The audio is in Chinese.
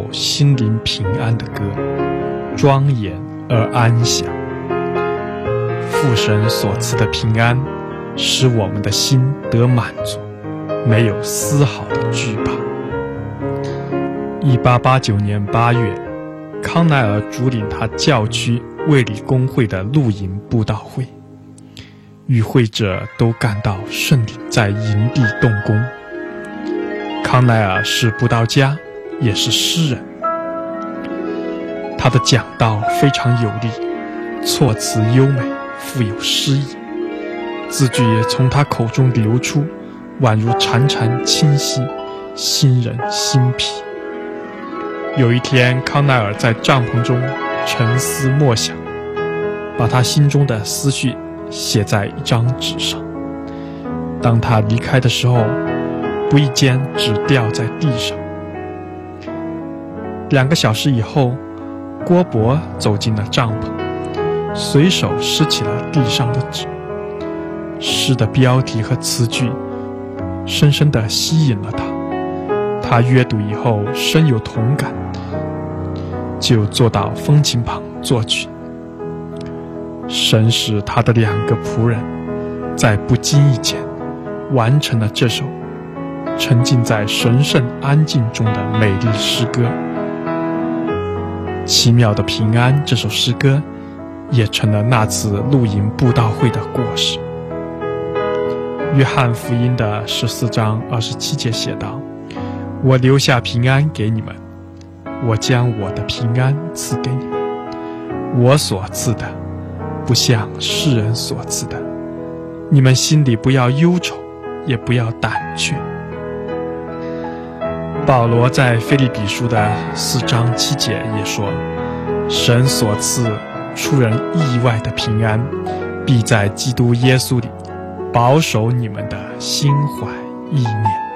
首心灵平安的歌，庄严而安详。父神所赐的平安，使我们的心得满足，没有丝毫的惧怕。1889年8月，康奈尔主领他教区卫理公会的露营布道会，与会者都感到圣灵在营地动工。康奈尔是布道家，也是诗人，他的讲道非常有力，措辞优美，富有诗意，字句也从他口中流出，宛如潺潺清溪，沁人心脾。有一天，康奈尔在帐篷中沉思默想，把他心中的思绪写在一张纸上。当他离开的时候，不意间纸掉在地上。2个小时以后，郭伯走进了帐篷，随手拾起了地上的纸。诗的标题和词句深深地吸引了他，他阅读以后深有同感，就坐到风琴旁作曲。神使他的2个仆人在不经意间完成了这首沉浸在神圣安静中的美丽诗歌。奇妙的平安这首诗歌也成了那次露营布道会的故事。约翰福音的14章27节写道：我留下平安给你们，我将我的平安赐给你们，我所赐的不像世人所赐的，你们心里不要忧愁，也不要胆怯。保罗在腓立比书的4章7节也说，神所赐出人意外的平安，必在基督耶稣里保守你们的心怀意念。